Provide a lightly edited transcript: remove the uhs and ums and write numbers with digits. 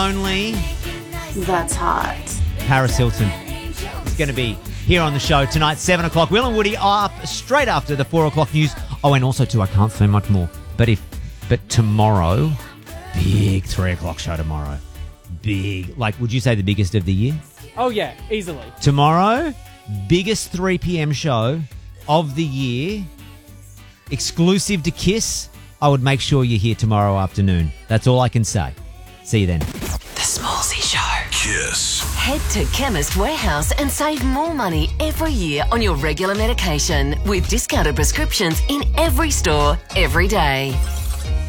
Only That's hot. Paris Hilton is going to be here on the show tonight, 7 o'clock. Will and Woody are up straight after the 4 o'clock news. Oh, and also, too, I can't say much more. But tomorrow, big 3 o'clock show tomorrow. Big. Like, would you say the biggest of the year? Oh, yeah, easily. Tomorrow, biggest 3 p.m. show of the year. Exclusive to Kiss. I would make sure you're here tomorrow afternoon. That's all I can say. See you then. The Smallsy Show. Kiss. Head to Chemist Warehouse and save more money every year on your regular medication with discounted prescriptions in every store, every day.